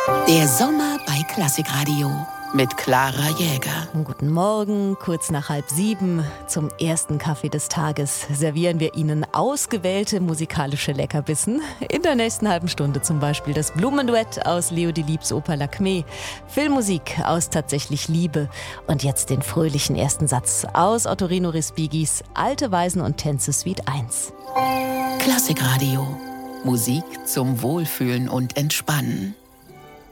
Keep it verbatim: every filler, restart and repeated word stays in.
Der Sommer bei Klassikradio mit Clara Jäger. Guten Morgen, kurz nach halb sieben. Zum ersten Kaffee des Tages servieren wir Ihnen ausgewählte musikalische Leckerbissen. In der nächsten halben Stunde zum Beispiel das Blumenduett aus Leo Delibes Oper Lakmé, Filmmusik aus Tatsächlich Liebe und jetzt den fröhlichen ersten Satz aus Ottorino Respigis Alte Weisen und Tänze Suite eins. Klassikradio. Musik zum Wohlfühlen und Entspannen.